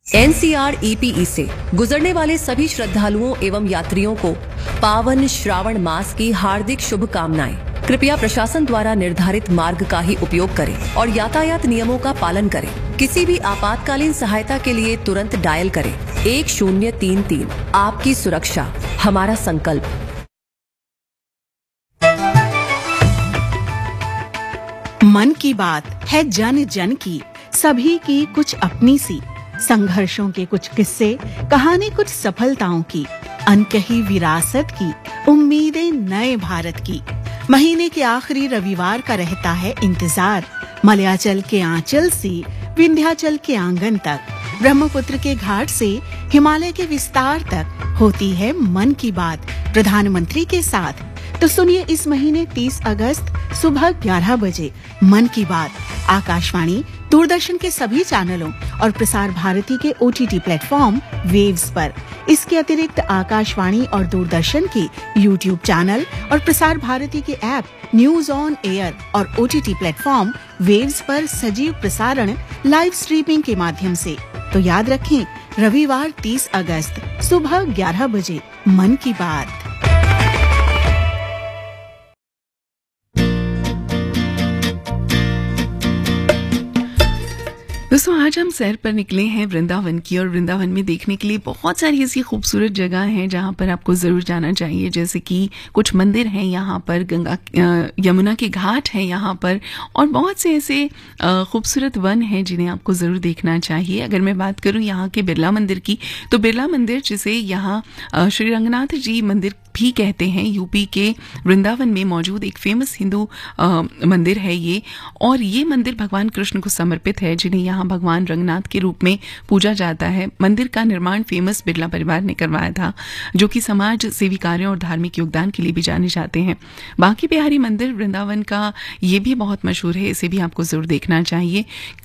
NCR-EPE से गुजरने वाले सभी श्रद्धालुओं एवं यात्रियों को पावन श्रावण मास की हार्दिक शुभकामनाएं। कृपया प्रशासन द्वारा निर्धारित मार्ग का ही उपयोग करें और यातायात नियमों का पालन करें। किसी भी आपातकालीन सहायता के लिए तुरंत डायल करें 1033। आपकी सुरक्षा हमारा संकल्प। मन की बात है जन जन की, सभी की कुछ अपनी सी, संघर्षों के कुछ किस्से, कहानी कुछ सफलताओं की, अनकही विरासत की, उम्मीदें नए भारत की। महीने के आखिरी रविवार का रहता है इंतजार, मलयाचल के आंचल से विंध्याचल के आंगन तक, ब्रह्मपुत्र के घाट से हिमालय के विस्तार तक होती है मन की बात प्रधानमंत्री के साथ। तो सुनिए इस महीने 30 अगस्त सुबह 11 बजे मन की बात आकाशवाणी, दूरदर्शन के सभी चैनलों और प्रसार भारती के OTT प्लेटफॉर्म वेव्स पर। इसके अतिरिक्त आकाशवाणी और दूरदर्शन के YouTube चैनल और प्रसार भारती के ऐप न्यूज ऑन एयर और OTT प्लेटफॉर्म वेव्स पर सजीव प्रसारण लाइव स्ट्रीमिंग के माध्यम से। तो याद रखें, रविवार 30 अगस्त सुबह 11 बजे मन की बात। दोस्तों, आज हम सैर पर निकले हैं वृंदावन की, और वृंदावन में देखने के लिए बहुत सारी ऐसी खूबसूरत जगह हैं जहां पर आपको ज़रूर जाना चाहिए। जैसे कि कुछ मंदिर हैं यहाँ पर, गंगा यमुना के घाट हैं यहाँ पर, और बहुत से ऐसे खूबसूरत वन हैं जिन्हें आपको ज़रूर देखना चाहिए। अगर मैं बात करूँ यहाँ के बिरला मंदिर की, तो बिरला मंदिर, जिसे यहाँ श्री रंगनाथ जी मंदिर भी कहते हैं, यूपी के वृंदावन में मौजूद एक फेमस हिंदू मंदिर है ये। और ये मंदिर भगवान कृष्ण को समर्पित है, जिन्हें यहाँ भगवान रंगनाथ के रूप में पूजा जाता है। मंदिर का निर्माण फेमस बिरला परिवार ने करवाया था, जो कि समाज सेवी कार्यों और धार्मिक योगदान के लिए भी जाने जाते हैं। बांके बिहारी मंदिर वृंदावन का ये भी बहुत मशहूर है, इसे भी आपको जरूर देखना चाहिए।